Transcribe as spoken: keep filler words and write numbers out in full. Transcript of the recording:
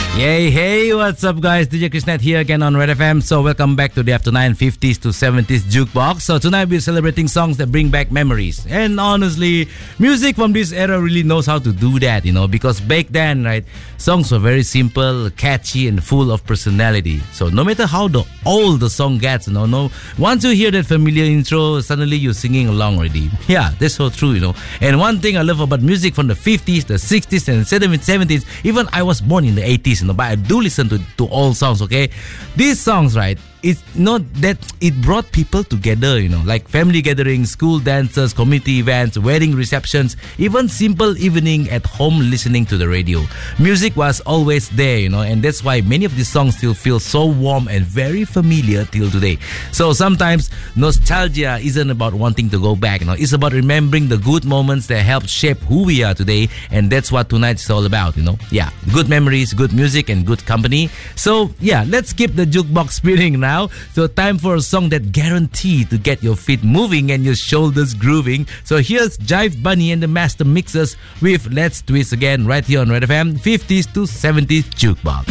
Hey, hey, what's up, guys? D J Krishnath here again on Red F M. So, welcome back to the After nine fifties to seventies Jukebox. So, tonight we're celebrating songs that bring back memories. And honestly, music from this era really knows how to do that, you know, because back then, right, songs were very simple, catchy, and full of personality. So, no matter how the old the song gets, you know, no, once you hear that familiar intro, suddenly you're singing along already. Yeah, that's so true, you know. And one thing I love about music from the fifties, the sixties, and seventies, even I was born in the eighties, you know, but I do listen to, to all songs, okay? These songs, right, it's not that it brought people together, you know, like family gatherings, school dances, community events, wedding receptions, even simple evening at home listening to the radio. Music was always there, you know, and that's why many of these songs still feel so warm and very familiar till today. So sometimes nostalgia isn't about wanting to go back, you know, it's about remembering the good moments that helped shape who we are today, and that's what tonight is all about, you know. Yeah, good memories, good music, and good company. So yeah, let's keep the jukebox spinning now. Now, so time for a song that guaranteed to get your feet moving and your shoulders grooving. So here's Jive Bunny and the Master Mixers with Let's Twist Again right here on Red F M fifties to seventies Jukebox.